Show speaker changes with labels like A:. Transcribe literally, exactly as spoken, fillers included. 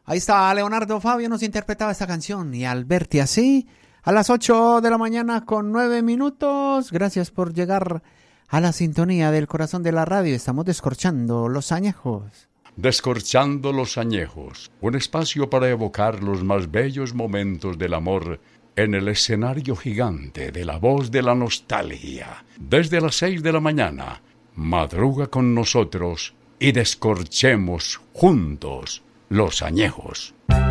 A: Ahí está, Leonardo Fabio nos interpretaba esta canción. Y al verte así, a las ocho de la mañana con nueve minutos. Gracias por llegar a la sintonía del corazón de la radio. Estamos descorchando los añejos.
B: Descorchando los añejos. Un espacio para evocar los más bellos momentos del amor en el escenario gigante de la voz de la nostalgia. Desde las seis de la mañana, madruga con nosotros y descorchemos juntos los añejos.